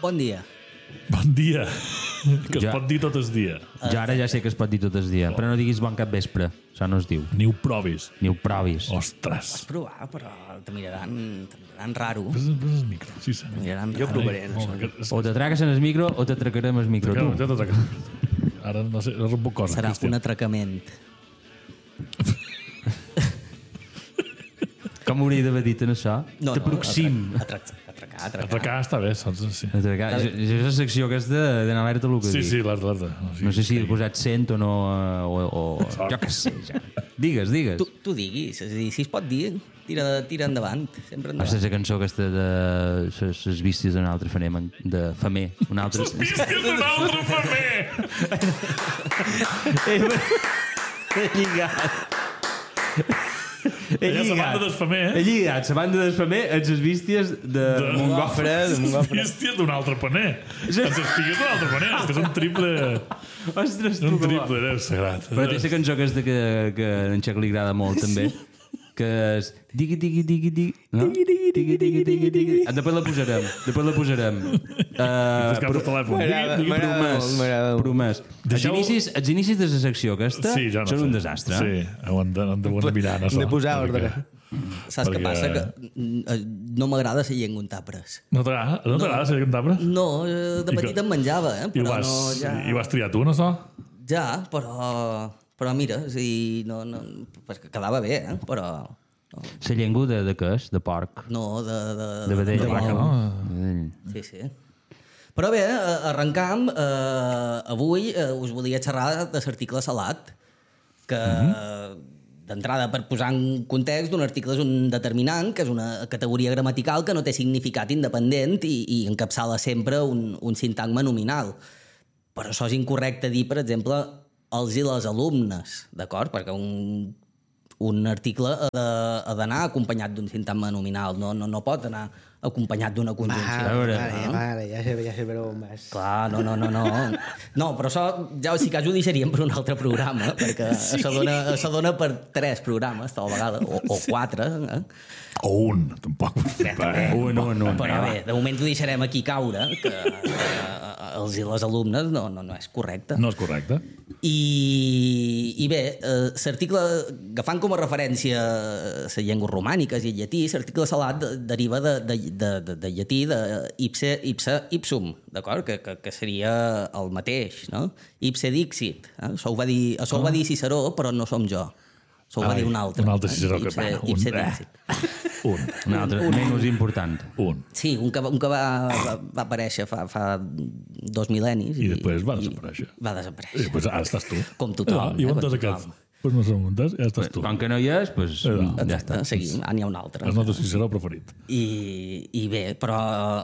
Bon dia. Bon dia. Que es pot dir tot el dia. Jo ara ja sé que es pot dir tot el dia, però no diguis bon capvespre. Això no es diu. Ni ho provis. Ni ho provis. Ostres. Pots provar, però te miraran raro. Pres el micro. Sí, sí. Jo provaré, no sé. O te tragues en el micro o te tracarem el micro, tu. Ara no sé, no rompo coses. Serà Cristian. un atracament. Com hauria d'haver dit en això? T'aproxim. Atracar està bé, saps? Sí, Atracar. És la secció aquesta d'Alerta Lucas. sí, l'altre. No sé si he posat 100 o no, o jo què sé, ja. Digues. Tu diguis, és a dir, si es pot dir, tira endavant, sempre endavant. Aquesta és la cançó aquesta de les vistes d'un altre famer, de famer. Un altre... Les vistes d'un altre famer! He lligat. Allà la banda del famer, He lligat la banda del famer amb les bísties de Montgofre. Les vistes d'un altre paner. Les figues d'un altre paner, que és un triple... Ostres, un triple, és sagrat. Però té la cançó aquesta que a en Xac li agrada molt, també, que és digui, no? Digui. Després la posarem. Cap el telèfon. Promès. Els inicis de la secció aquesta són un desastre. Sí, ho han de mirar. Hem de posar ordre. Saps què passa? Que no m'agrada la llengua en tapres. No t'agrada ser cantable? No, de petit em menjava, però no... I vas triar tu, no so? Ja, però mira, sí, no, perquè quedava bé, però... La llengua de què és? De porc? No, De vedell. De vaca, no? Sí. Però bé, arrencam. Avui us volia xerrar de l'article Salat, que d'entrada, per posar en context, un article és un determinant, que és una categoria gramatical que no té significat independent i encapçala sempre un sintagma nominal. Però això és incorrecte dir, per exemple, els i les alumnes, d'acord? Perquè un article ha d'anar acompanyat d'un sintagma nominal, no pot anar acompanyat d'una conjunció. Vale, ja sé per on vas. Clar, no. No, però això ja si cas ho deixaríem per un altre programa, perquè això dona per 3 programes, tal vegada, o 4. O un, tampoc. Un. Però bé, de moment ho deixarem aquí caure, que els i les alumnes no és correcte. No és correcte. I bé, l'article, agafant com a referència les llengües romàniques i el llatí, l'article Salat deriva de llatí de ipse ipsum, d'acord? Que seria el mateix, no? Ipse dixit. Això ho va dir Ciceró, però no som jo. Això ho va dir un altre. Un altre Ciceró. Ipse dixit. Un altre, menys important. Sí, un que va aparèixer fa 2 mil·lennis. I després va desaparèixer. I després ara estàs tu. Com tothom. I on t'has aquest? Pues no som muntes, ja estàs tu. Com que no hi és, pues ja està. Seguim, n'hi ha un altre. És el nostre Ciceró preferit. I bé, però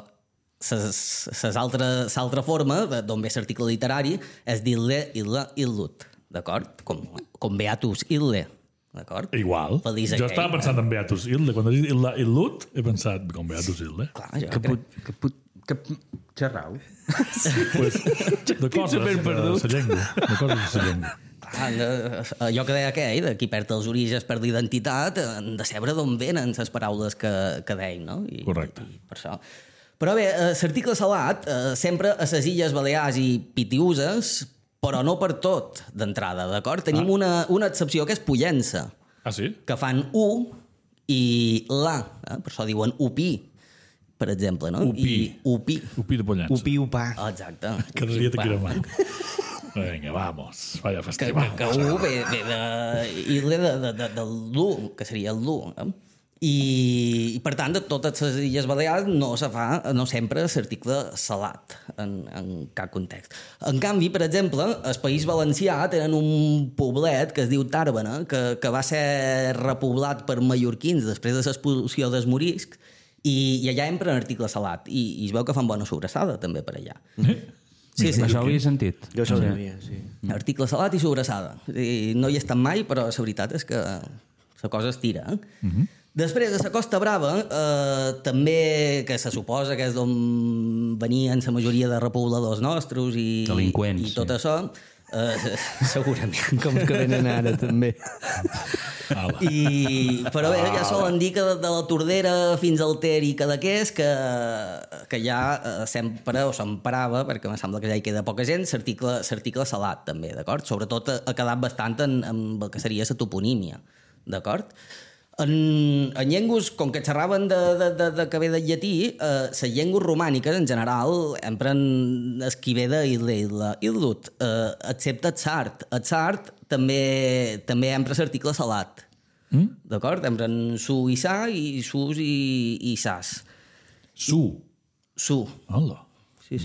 l'altra forma, d'on ve l'article literari, és d'ille, illut, d'acord? Com Beatus ille, d'acord? Igual. Jo estava pensant en Beatus ille. Quan has dit illa illut, he pensat com Beatus ille. Clar, jo xerrau. De coses de la llengua. Allò que deia aquell, de qui perd els orígens per l'identitat, han de saber d'on venen les paraules que deim, no? Correcte. I per això. Però bé, l'article Salat sempre a les Illes Balears i Pitiüses, però no per tot d'entrada, d'acord? Tenim una excepció que és Pollença. Ah, sí? Que fan U i la, per això diuen upí, per exemple, no? Upí de Pollença. Upà. Exacte. Cada dia te quiero más. Vinga, vamos. Vaya festival. Que U ve de l'U, que seria el l'U. I per tant, de totes les Illes Balears no sempre l'article Salat en cap context. En canvi, per exemple, al País Valencià tenen un poblet que es diu Tàrbena, que va ser repoblat per mallorquins després de l'expulsió dels moriscs, i allà empren article Salat i es veu que fan bona sobrassada també per allà. Sí. Això ho havia sentit. Jo això ho sabia, sí. Article Salat i sobrassada. No hi he estat mai, però la veritat és que la cosa es tira. Després, a la Costa Brava, també, que se suposa que és d'on venien la majoria de repobladors nostres i delinqüents, i tot això, Segurament. Com que venen ara, també. Però bé, ja solen dir que de la Tordera fins al Ter i Cadaqués que ja sempre, o s'emparava, perquè em sembla que ja hi queda poca gent, l'article salat, també, d'acord? Sobretot ha quedat bastant en el que seria la toponímia, d'acord? En llengües, com que xerraven de que ve del llatí, les llengües romàniques, en general, empren el que ve d'Ildut, excepte el sard. El sard també empra l'article salat. D'acord? Empren su i sa, i sus i sas. Su. Su. Hola. Sí.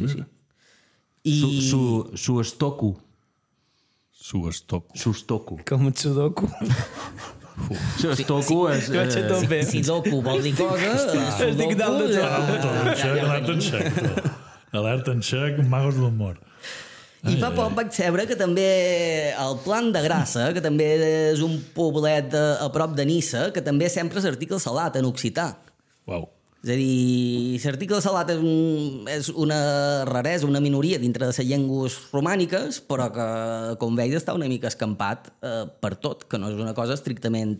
Su estoco. Su estoco. Su estoco. Com el sudoku. Su estoco és... Sidoku vol dir cosa, Estic dalt de tot. Alerta en xec, magos de l'humor. I fa poc vaig saber que també el Plan de Grassa, que també és un poblet a prop de Nissa, que també sempre l'article salat en occità. Uau. És a dir, l'article salat és una raresa, una minoria dintre de les llengües romàniques, però que, com veus, està una mica escampat per tot, que no és una cosa estrictament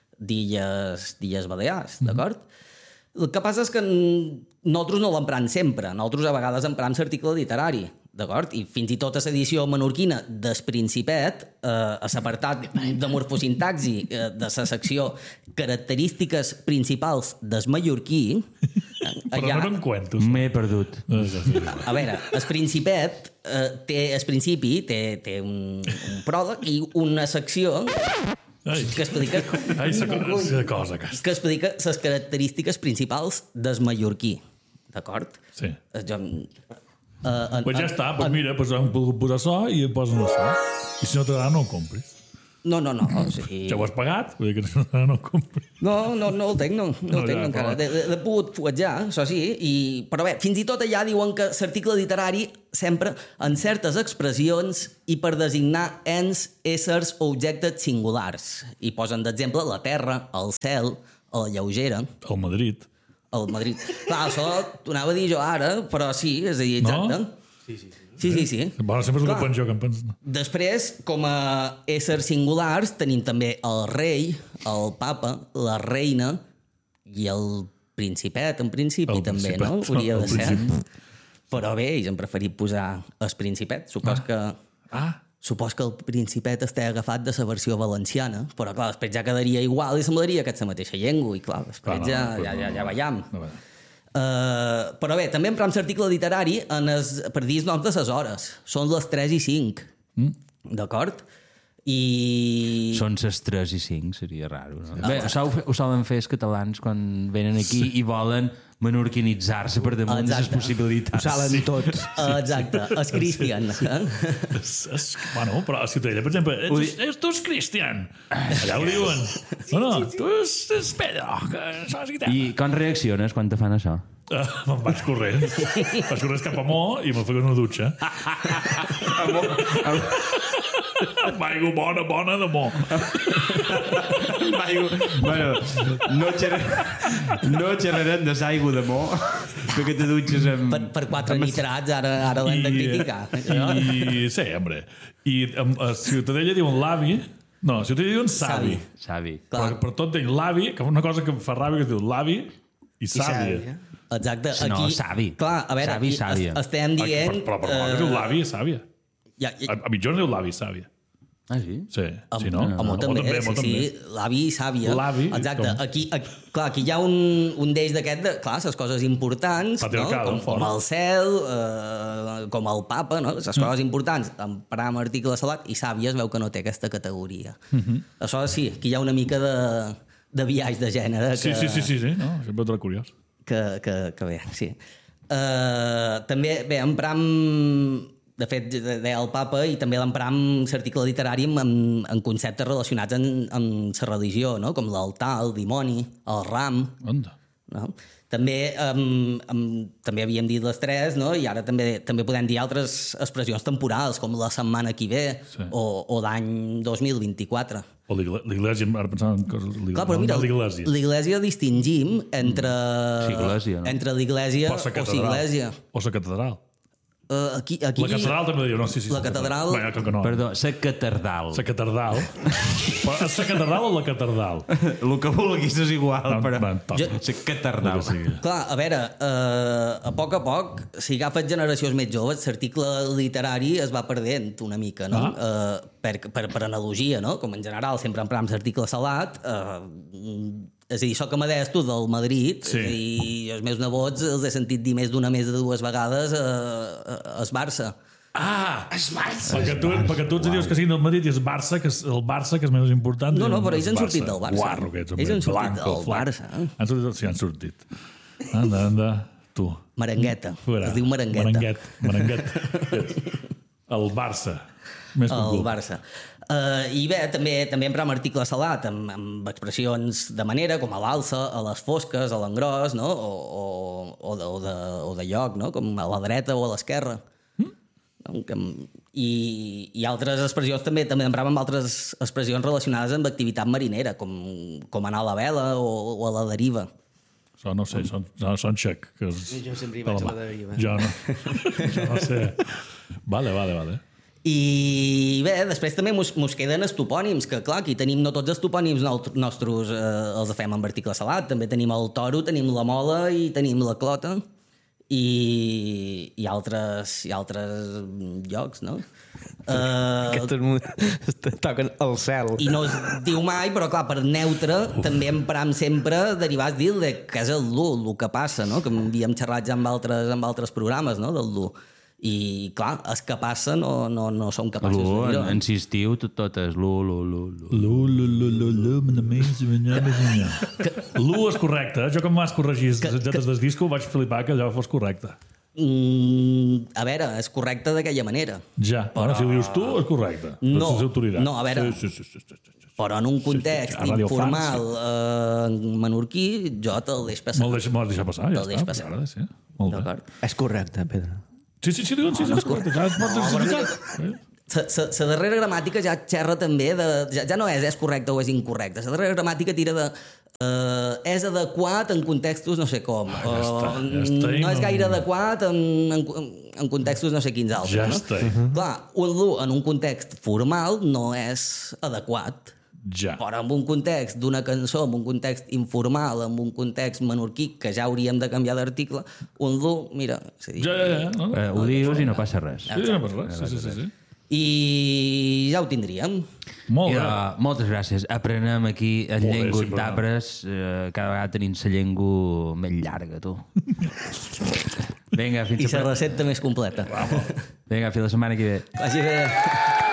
d'illes Balears, d'acord? El que passa és que nosaltres no l'emprem sempre, nosaltres a vegades emprem l'article literari, d'acord? I fins i tot a l'edició menorquina del Principet, a l'apartat de morfosintaxi de la secció característiques principals del mallorquí... Però no eren cuentos. M'he perdut. A veure, el Principet al principi té un pròleg i una secció que explica... Ai, la cosa aquesta. Que explica les característiques principals del mallorquí, d'acord? Sí. Pues ja està, pues mira, pues han pogut posar so i posen el so. I si no t'agrada, no el compris. No. O sigui... Ja ho has pagat? Vull dir que si no t'agrada, no el compris. No el tenc, no el tenc encara. L'he pogut fuetjar, això sí, però bé, fins i tot allà diuen que l'article literari sempre en certes expressions i per designar ens, éssers o objectes singulars. I posen d'exemple la terra, el cel, la lleugera. El Madrid. El Madrid. Clar, això t'ho anava a dir jo ara, però sí, és a dir, exacte. No? Sí. Bueno, sempre és el que penso jo, que em penso. Després, com a éssers singulars, tenim també el rei, el papa, la reina i el principet, en principi, també, no? Hauria de ser. Però bé, ells han preferit posar el principet. Supos que el Principet està agafat de la versió valenciana, però clar, després ja quedaria igual i semblaria que és la mateixa llengua i clar, després ja veiem. Però bé, també emprem l'article literari per dir els noms de les hores. Són les 3 i 5. D'acord? I... Són les 3 i 5, seria raro, no? Bé, ho solen fer els catalans quan venen aquí i volen menorquinitzar-se per damunt de les possibilitats. Ho saben tots. Exacte, els Cristian. Bueno, però a Ciutadella, per exemple, tu ets Cristian. Allà ho diuen. No, tu ets Pedro, que saps guitarra. I com reacciones quan te fan això? Me'n vaig corrents cap a Mo i me'n faig una dutxa. Amb aigua bona de Mo. Bueno, no xerrarem de l'aigua de Mo perquè te dutxes amb... Per 4 nitrats ara l'hem de criticar. Sí, hombre. I a Ciutadella diuen l'avi. No, a Ciutadella diuen savi. Per tot diuen l'avi, que una cosa que em fa ràbia que es diu l'avi i sàvia. Exacte. No, savi. Clar, a veure, estem dient... Però que diu l'avi i sàvia. A mitjons diu l'avi i sàvia. Ah, sí? Sí, sí, no? A molt també, sí, l'avi i sàvia. Exacte. Aquí hi ha un d'ells d'aquest, clar, les coses importants, com el cel, com el papa, no? Les coses importants, emprar article salat, i sàvia es veu que no té aquesta categoria. Això sí, aquí hi ha una mica de viatge de gènere. Sí, no? Sempre trobo curiós. Que bé, sí. També, bé, empram... De fet, deia el papa, i també l'empram l'article literari en conceptes relacionats amb la religió, no? Com l'altar, el dimoni, el ram. No? També havíem dit les 3, no? I ara també podem dir altres expressions temporals, com la setmana que ve o l'any 2024. O l'Iglésia, ara pensava en coses... Clar, però mira, l'Iglésia distingim entre l'Iglésia o la catedral. Aquí... La catedral també diu, no? Sí, La catedral... Bé, que no. Perdó, la catedral. La catedral. Però és la catedral o la catedral? El que vulguis és igual, però... La La catedral. Clar, a veure, a poc, si agafes generacions més joves, l'article literari es va perdent una mica, no? Per analogia, no? Com en general sempre empram l'article salat, és a dir, soc amedesto del Madrid, sí. I els meus nebots els he sentit dir més de dues vegades es Barça. És Barça! Perquè tu ens dius que siguin del Madrid i és Barça, que és el Barça, que és més important. No, però ells han sortit del Barça. Guarro, que ets, ells han sortit blanco, del Barça. Sí, han sortit. Anda, tu. Merengueta. Es diu Merengueta. Merenguet. El Barça. Més el Barça. I bé, també empram article salat amb expressions de manera, com a l'alça, a les fosques, a l'engròs, no? o de lloc, no? Com a la dreta o a l'esquerra. I altres expressions també empràvem altres expressions relacionades amb activitat marinera, com anar a la vela o a la deriva. Això no sé, són xec. Jo sempre hi vaig a la deriva. Jo no sé. Vale. I bé, després també mos queden els topònims, que clar, aquí tenim no tots els topònims nostres els fem amb article salat, també tenim el toro, tenim la mola i tenim la clota i altres llocs, no? Aquests toquen al cel. I no es diu mai, però clar, per neutre també empram sempre derivats d'il, que és el lu que passa, no? Que havíem xerrat ja amb altres programes, no? Del lu. I clar, els que passa no som capaços de dir-ho. Insistiu totes, lu. Lu és correcte. Jo, com m'has corregit les jetes del disco, vaig flipar que allò fos correcte. A veure, és correcte d'aquella manera. Ja, però si ho dius tu, és correcte. No, a veure... Però en un context informal menorquí, jo te'l deix passar. Me'l deixa passar, ja està. Molt bé. És correcte, Pedro. Sí, diuen, sí, és correcte. Ja es pot justificar. La darrera gramàtica ja xerra també de... Ja no és correcte o és incorrecte. La darrera gramàtica tira de... és adequat en contextos no sé com. No és gaire adequat en contextos no sé quins altres. Ja està. Clar, un lu en un context formal no és adequat. Ja. Però en un context d'una cançó, en un context informal, en un context menorquí, que ja hauríem de canviar d'article, un lu, mira... Ja. Ho dius i no passa res. Sí, no passa res. Sí. I ja ho tindríem. Molt bé. Moltes gràcies. Aprenem aquí en llengua d'arbres. Cada vegada tenim la llengua més llarga, tu. Vinga, fins I la recepta més completa. Vinga, fins la setmana que ve. Vagi bé.